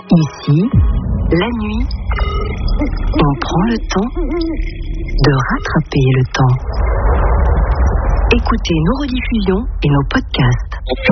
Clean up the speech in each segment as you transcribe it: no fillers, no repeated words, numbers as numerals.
Ici, la nuit, on prend le temps de rattraper le temps. Écoutez nos rediffusions et nos podcasts.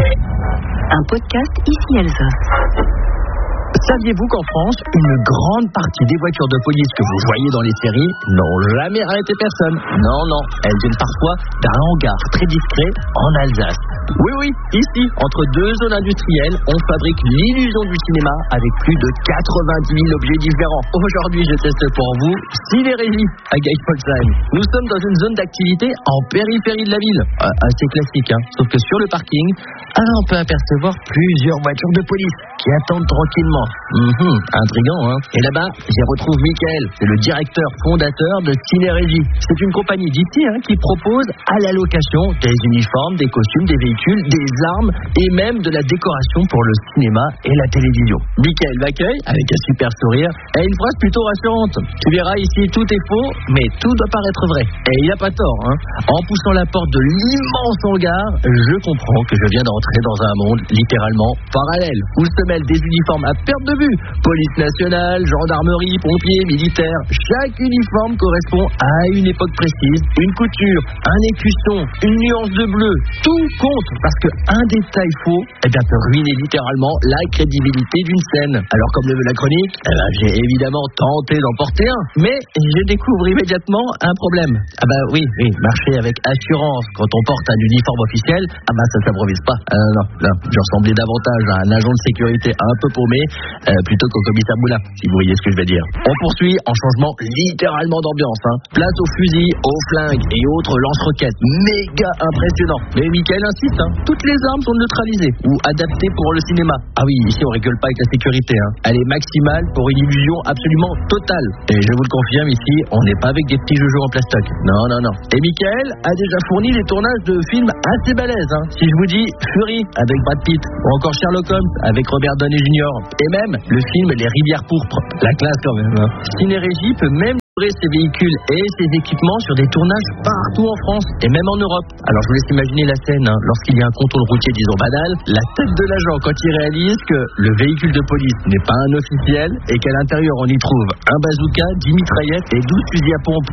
Un podcast Ici Alsace. Saviez-vous qu'en France, une grande partie des voitures de police que vous voyez dans les séries n'ont jamais arrêté personne? Non, elles viennent parfois d'un hangar très discret en Alsace. Oui, ici, entre deux zones industrielles, on fabrique l'illusion du cinéma avec plus de 90 000 objets différents. Aujourd'hui, je teste pour vous Cinérégie à Geisbolsheim. Nous sommes dans une zone d'activité en périphérie de la ville. Assez classique, sauf que sur le parking, on peut apercevoir plusieurs voitures de police qui attendent tranquillement. Intriguant, Et là-bas, j'y retrouve Michael, c'est le directeur fondateur de Cinérégie. C'est une compagnie d'ici qui propose à la location des uniformes, des costumes, des véhicules, des armes et même de la décoration pour le cinéma et la télévision. Michael m'accueille avec un super sourire et une phrase plutôt rassurante. Tu verras ici, tout est faux, mais tout doit paraître vrai. Et il n'a pas tort. En poussant la porte de l'immense hangar, je comprends que je viens d'entrer dans un monde littéralement parallèle, où se mêlent des uniformes à perte de vue. Police nationale, gendarmerie, pompiers, militaires. Chaque uniforme correspond à une époque précise, une couture, un écusson, une nuance de bleu. Tout compte parce qu'un détail faux peut ruiner littéralement la crédibilité d'une scène. Alors comme le veut la chronique, j'ai évidemment tenté d'en porter un, mais je découvre immédiatement un problème. Oui, marcher avec assurance quand on porte un uniforme officiel, ça s'improvise pas. Non, je ressemblais davantage à un agent de sécurité un peu paumé plutôt qu'au commissaire Moulin, si vous voyez ce que je veux dire. On poursuit en changement littéralement d'ambiance. Place aux fusils, aux flingues et autres lance-roquettes. Méga impressionnant. Mais Michael insiste, toutes les armes sont neutralisées ou adaptées pour le cinéma. Oui, ici on rigole pas avec la sécurité. Elle est maximale pour une illusion absolument totale. Et je vous le confirme ici, on n'est pas avec des petits joujous en plastoc. Non. Et Michael a déjà fourni des tournages de films assez balèzes. Si je vous dis Fury avec Brad Pitt ou encore Sherlock Holmes avec Robert Downey Jr. et même le film Les Rivières Pourpres. La classe quand même. Cinérégie peut même livrer ses véhicules et ses équipements sur des tournages partout en France et même en Europe. Alors je vous laisse imaginer la scène lorsqu'il y a un contrôle routier disons banal, la tête de l'agent quand il réalise que le véhicule de police n'est pas un officiel et qu'à l'intérieur on y trouve un bazooka, 10 mitraillettes et 12 fusils à pompe.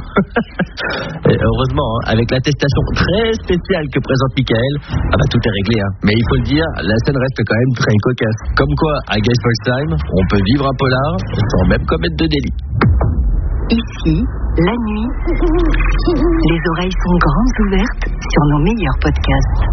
Et heureusement, avec l'attestation très spéciale que présente Michael, tout est réglé. Mais il faut le dire, la scène reste quand même très cocasse. Comme quoi, à Geisbolsheim, on peut vivre un polar sans même commettre de délit. Ici, la nuit, les oreilles sont grandes ouvertes sur nos meilleurs podcasts.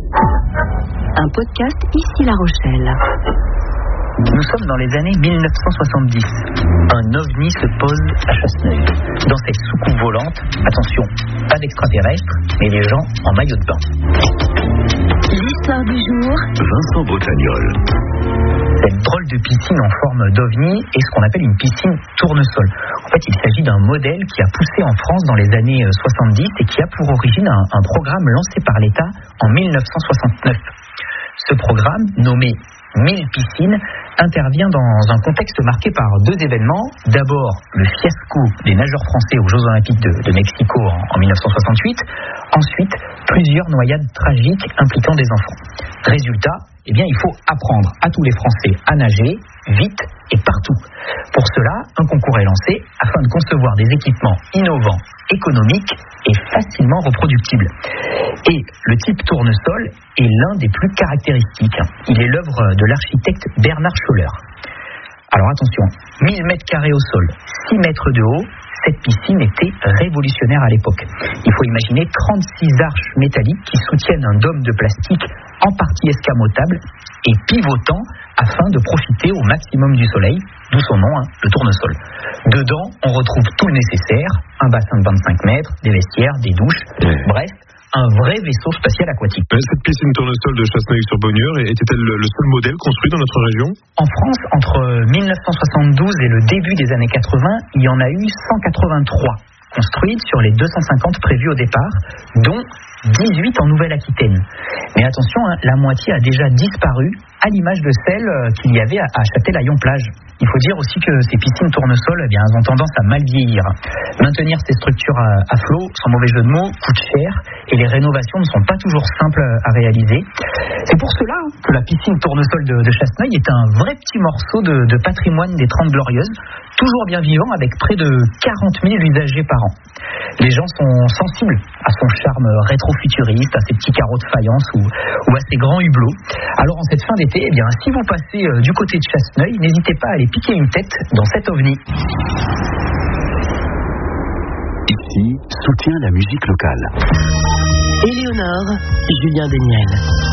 Un podcast Ici La Rochelle. Nous sommes dans les années 1970. Un ovni se pose à Chasseneuil. Dans cette soucoupe volante, attention, pas d'extraterrestres, mais des gens en maillot de bain. L'histoire du jour. Vincent Bretagnol. Cette drôle de piscine en forme d'ovni est ce qu'on appelle une piscine tournesol. En fait, il s'agit d'un modèle qui a poussé en France dans les années 70 et qui a pour origine un programme lancé par l'État en 1969. Ce programme, nommé 1000 piscines, intervient dans un contexte marqué par deux événements. D'abord, le fiasco des nageurs français aux Jeux Olympiques de Mexico en 1968. Ensuite, plusieurs noyades tragiques impliquant des enfants. Résultat, il faut apprendre à tous les Français à nager, vite et partout. Pour cela, un concours est lancé afin de concevoir des équipements innovants, économiques et facilement reproductibles. Et le type tournesol est l'un des plus caractéristiques. Il est l'œuvre de l'architecte Bernard Scholler. Alors attention, 1000 mètres carrés au sol, 6 mètres de haut, cette piscine était révolutionnaire à l'époque. Il faut imaginer 36 arches métalliques qui soutiennent un dôme de plastique en partie escamotable et pivotant afin de profiter au maximum du soleil, d'où son nom, le tournesol. Dedans, on retrouve tout le nécessaire, un bassin de 25 mètres, des vestiaires, des douches, bref, un vrai vaisseau spatial aquatique. Cette piscine tournesol de Chasseneuil-sur-Bonnieure était-elle le seul modèle construit dans notre région? En France, entre 1972 et le début des années 80, il y en a eu 183 construites sur les 250 prévues au départ, dont 18 en Nouvelle-Aquitaine. Mais attention, la moitié a déjà disparu, à l'image de celle qu'il y avait à Châtelaillon-Plage. Il faut dire aussi que ces piscines tournesols, elles ont tendance à mal vieillir. Maintenir ces structures à flot, sans mauvais jeu de mots, coûte cher et les rénovations ne sont pas toujours simples à réaliser. C'est pour cela que la piscine tournesol de Chasseneuil est un vrai petit morceau de patrimoine des 30 Glorieuses, toujours bien vivant avec près de 40 000 usagers par an. Les gens sont sensibles à son charme rétro-futuriste, à ses petits carreaux de faïence ou à ses grands hublots. Alors en cette fin d'été, si vous passez du côté de Chasseneuil, n'hésitez pas à aller piquer une tête dans cet ovni. Ici, soutient la musique locale. Éléonore, Julien Daniel.